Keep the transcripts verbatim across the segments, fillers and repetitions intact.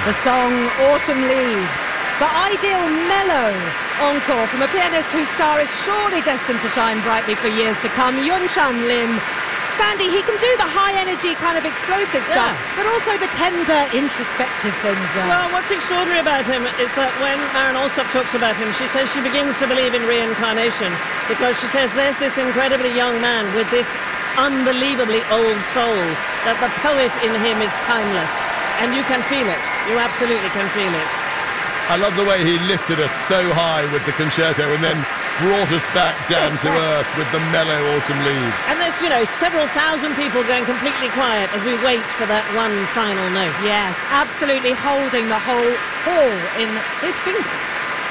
The song Autumn Leaves. The ideal mellow encore from a pianist whose star is surely destined to shine brightly for years to come, Yun-Chan Lim. Sandy, he can do the high-energy kind of explosive stuff, yeah. but also the tender, introspective things well. Well, what's extraordinary about him is that when Maren Alsop talks about him, she says she begins to believe in reincarnation, because she says there's this incredibly young man with this unbelievably old soul, that the poet in him is timeless, and you can feel it. You absolutely can feel it. I love the way he lifted us so high with the concerto and then brought us back down to earth with the mellow Autumn Leaves. And there's, you know, several thousand people going completely quiet as we wait for that one final note. Yes, absolutely holding the whole hall in his fingers.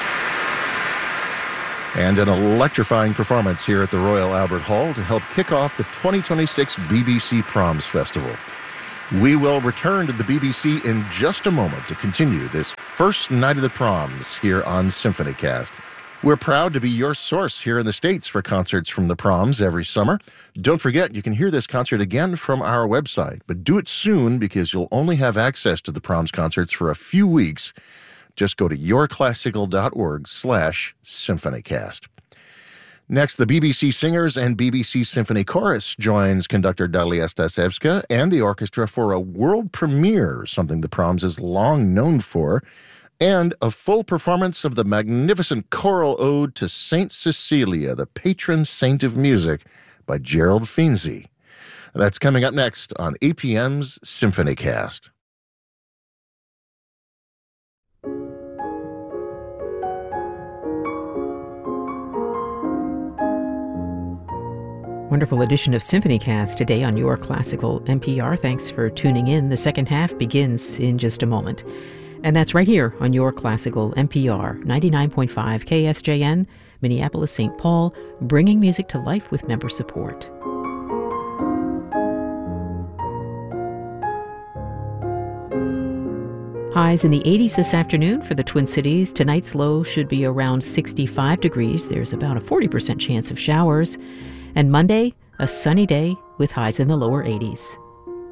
And an electrifying performance here at the Royal Albert Hall to help kick off the twenty twenty-six B B C Proms Festival. We will return to the B B C in just a moment to continue this first night of the proms here on SymphonyCast. We're proud to be your source here in the States for concerts from the proms every summer. Don't forget, you can hear this concert again from our website, but do it soon because you'll only have access to the proms concerts for a few weeks. Just go to yourclassical.org slash SymphonyCast. Next, the B B C Singers and B B C Symphony Chorus joins conductor Dalia Stasevska and the orchestra for a world premiere, something the proms is long known for, and a full performance of the magnificent choral ode to Saint Cecilia, the patron saint of music, by Gerald Finzi. That's coming up next on A P M's SymphonyCast. Wonderful edition of SymphonyCast today on Your Classical N P R. Thanks for tuning in. The second half begins in just a moment. And that's right here on Your Classical N P R, ninety-nine point five K S J N, Minneapolis, Saint Paul, bringing music to life with member support. Highs in the eighties this afternoon for the Twin Cities. Tonight's low should be around sixty-five degrees. There's about a forty percent chance of showers. And Monday, a sunny day with highs in the lower eighties.